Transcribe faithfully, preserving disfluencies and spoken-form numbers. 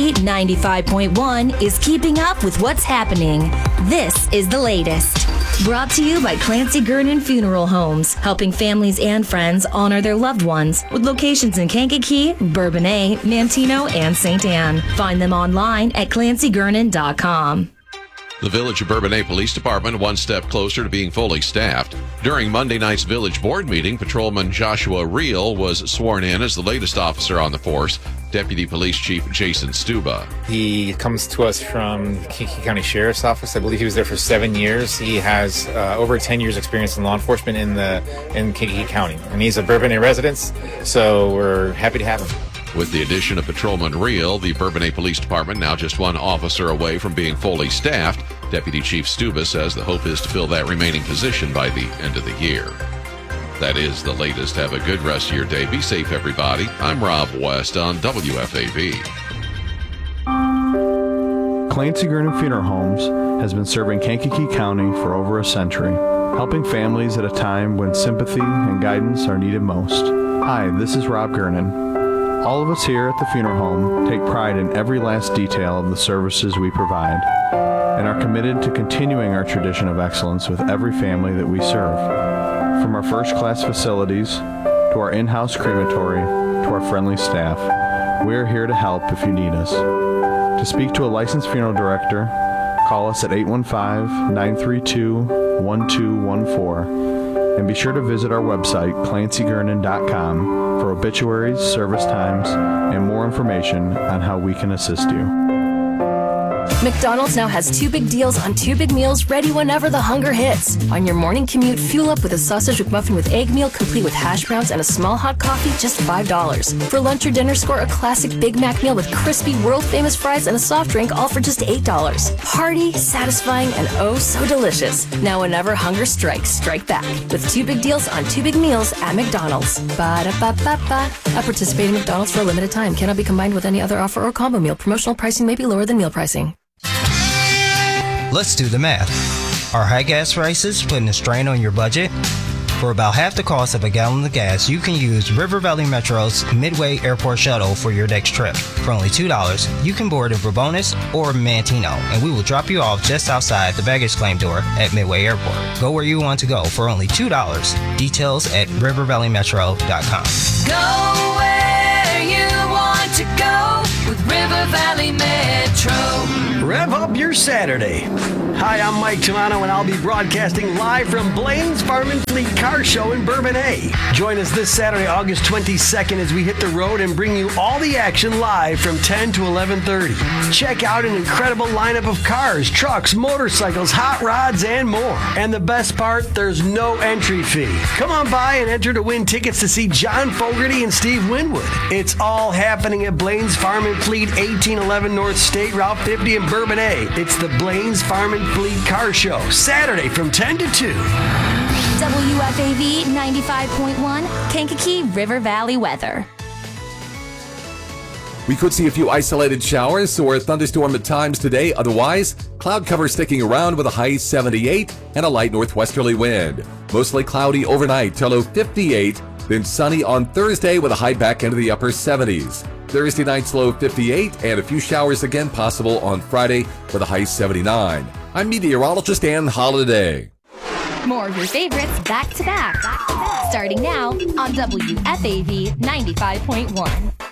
V ninety-five point one is keeping up with what's happening. This is the latest. Brought to you by Clancy Gurnan Funeral Homes, helping families and friends honor their loved ones with locations in Kankakee, Bourbonnais, Manteno, and Saint Anne. Find them online at clancy gurnan dot com. The Village of Bourbonnais Police Department one step closer to being fully staffed. During Monday night's village board meeting, Patrolman Joshua Reel was sworn in as the latest officer on the force. Deputy Police Chief Jason Stuba. He comes to us from the Kankakee County Sheriff's Office. I believe he was there for seven years. He has uh, over ten years experience in law enforcement in the in Kankakee County, and he's a Bourbonnais resident, so we're happy to have him. With the addition of Patrolman Reel, the Bourbonnais Police Department now just one officer away from being fully staffed. Deputy Chief Stuba says the hope is to fill that remaining position by the end of the year. That is the latest. Have a good rest of your day. Be safe, everybody. I'm Rob West on W F A V. Clancy Gurnan Funeral Homes has been serving Kankakee County for over a century, helping families at a time when sympathy and guidance are needed most. Hi, this is Rob Gurnan. All of us here at the funeral home take pride in every last detail of the services we provide and are committed to continuing our tradition of excellence with every family that we serve. From our first-class facilities to our in-house crematory to our friendly staff, we are here to help if you need us. To speak to a licensed funeral director, call us at eight one five, nine three two, one two one four and be sure to visit our website, clancy gurnan dot com, for obituaries, service times, and more information on how we can assist you. McDonald's now has two big deals on two big meals ready whenever the hunger hits. On your morning commute, fuel up with a sausage McMuffin with egg meal complete with hash browns and a small hot coffee, just five dollars. For lunch or dinner, score a classic Big Mac meal with crispy, world-famous fries and a soft drink, all for just eight dollars. Hearty, satisfying, and oh so delicious. Now whenever hunger strikes, strike back with two big deals on two big meals at McDonald's. Ba-da-ba-ba-ba. At participating McDonald's for a limited time. Cannot be combined with any other offer or combo meal. Promotional pricing may be lower than meal pricing. Let's do the math. Are high gas prices putting a strain on your budget? For about half the cost of a gallon of gas, you can use River Valley Metro's Midway Airport Shuttle for your next trip. For only two dollars, you can board in Bourbonnais or Manteno, and we will drop you off just outside the baggage claim door at Midway Airport. Go where you want to go for only two dollars. Details at river valley metro dot com. Go where you want to go with River Valley Metro. Rev up your Saturday. Hi, I'm Mike Chimano, and I'll be broadcasting live from Blaine's Farm and Fleet Car Show in Bourbonnais. Join us this Saturday, August twenty-second, as we hit the road and bring you all the action live from ten to eleven thirty. Check out an incredible lineup of cars, trucks, motorcycles, hot rods, and more. And the best part, there's no entry fee. Come on by and enter to win tickets to see John Fogerty and Steve Winwood. It's all happening at Blaine's Farm and Fleet, eighteen eleven North State Route fifty in Bourbonnais. It's the Blaine's Farm and Fleet Car Show, Saturday from ten to two. W F A V ninety-five point one, Kankakee River Valley weather. We could see a few isolated showers or thunderstorm at times today. Otherwise, cloud cover sticking around with a high seventy-eight and a light northwesterly wind. Mostly cloudy overnight till low fifty-eight, then sunny on Thursday with a high back into the upper seventies. Thursday night's low fifty-eight and a few showers again possible on Friday with a high seventy-nine. I'm meteorologist Ann Holiday. More of your favorites back to back. Starting now on W F A V ninety-five point one.